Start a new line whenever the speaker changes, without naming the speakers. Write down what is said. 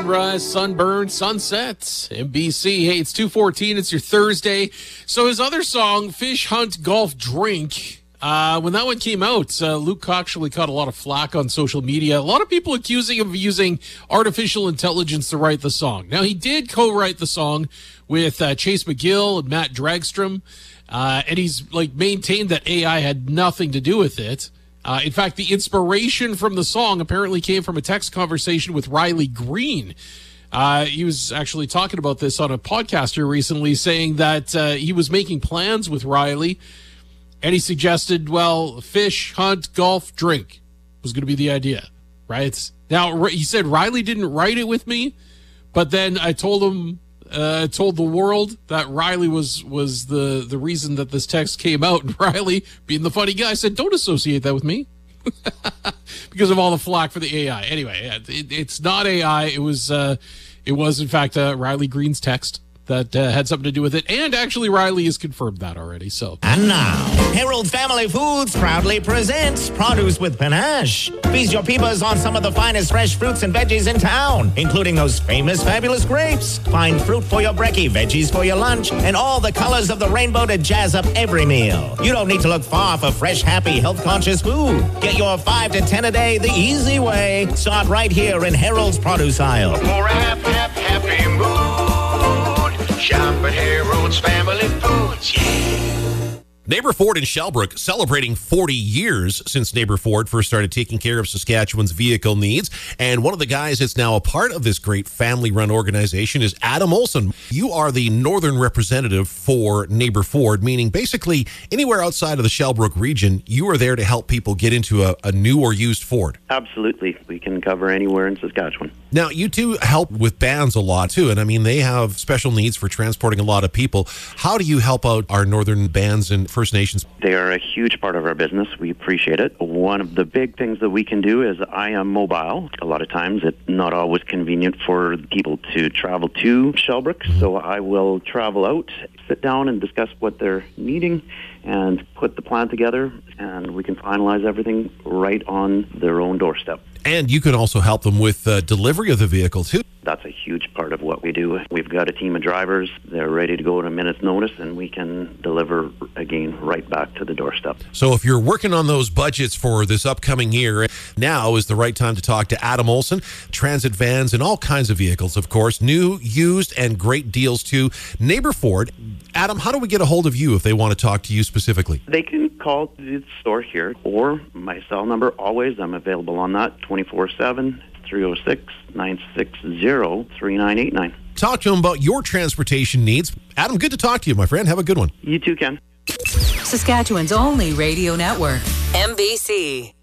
sunrise, sunburn, sunsets. NBC. Hey, it's 2:14. It's your Thursday. So his other song, Fish Hunt Golf Drink, when that one came out, Luke actually caught a lot of flack on social media. A lot of people accusing him of using artificial intelligence to write the song. Now, he did co-write the song with Chase McGill and Matt Dragstrom, and he's maintained that AI had nothing to do with it. In fact, the inspiration from the song apparently came from a text conversation with Riley Green. He was actually talking about this on a podcast here recently, saying that he was making plans with Riley, and he suggested, fish, hunt, golf, drink was going to be the idea, right? Now, he said Riley didn't write it with me, but then I told him, told the world that Riley was the reason that this text came out. And Riley, being the funny guy, said, don't associate that with me. Because of all the flack for the AI. Anyway, it's not AI. It was in fact Riley Green's text that had something to do with it. And actually, Riley has confirmed that already. So.
And now, Harold Family Foods proudly presents Produce with Panache. Feast your peepers on some of the finest fresh fruits and veggies in town, including those famous, fabulous grapes. Find fruit for your brekkie, veggies for your lunch, and all the colors of the rainbow to jazz up every meal. You don't need to look far for fresh, happy, health-conscious food. Get your 5 to 10 a day the easy way. Start right here in Harold's produce aisle.
For a happy mood. Shop at Harold's Family Foods, yeah.
Neighbor Ford in Shellbrook celebrating 40 years since Neighbor Ford first started taking care of Saskatchewan's vehicle needs. And one of the guys that's now a part of this great family-run organization is Adam Olson. You are the northern representative for Neighbor Ford, meaning basically anywhere outside of the Shellbrook region, you are there to help people get into a new or used Ford.
Absolutely. We can cover anywhere in Saskatchewan.
Now, you two help with bands a lot, too. And I mean, they have special needs for transporting a lot of people. How do you help out our northern bands and First Nations?
They are a huge part of our business. We appreciate it. One of the big things that we can do is I am mobile. A lot of times it's not always convenient for people to travel to Shellbrook. So I will travel out, sit down and discuss what they're needing and put the plan together, and we can finalize everything right on their own doorstep.
And you can also help them with delivery of the vehicle, too.
That's a huge part of what we do. We've got a team of drivers. They're ready to go at a minute's notice, and we can deliver, again, right back to the doorstep.
So if you're working on those budgets for this upcoming year, now is the right time to talk to Adam Olson. Transit vans and all kinds of vehicles, of course. New, used, and great deals, too. Neighbor Ford. Adam, how do we get a hold of you if they want to talk to you specifically?
They can call the store here, or my cell number, always. I'm available on that, 24/7. 306-960-3989.
Talk to him about your transportation needs. Adam, good to talk to you, my friend. Have a good one.
You too, Ken.
Saskatchewan's only radio network, MBC.